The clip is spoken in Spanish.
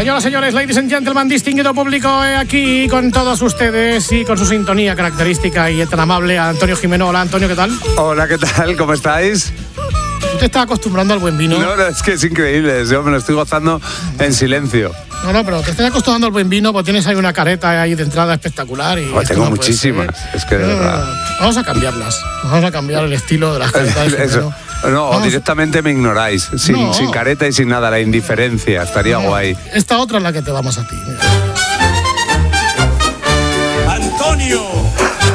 Señoras, señores, ladies and gentlemen, distinguido público, aquí con todos ustedes y con su sintonía característica y tan amable, Antonio Jimeno. Hola, Antonio, ¿qué tal? Hola, ¿qué tal? ¿Cómo estáis? ¿Tú te estás acostumbrando al buen vino? No, es que es increíble, yo me lo estoy gozando en silencio. No, pero te estás acostumbrando al buen vino, pues tienes ahí una careta ahí de entrada espectacular. Y tengo muchísimas, es que de verdad. Vamos a cambiarlas, vamos a cambiar el estilo de las caretas. Eso. No, o directamente me ignoráis, sin careta y sin nada, la indiferencia, estaría guay. Esta otra es la que te vamos a ti. Antonio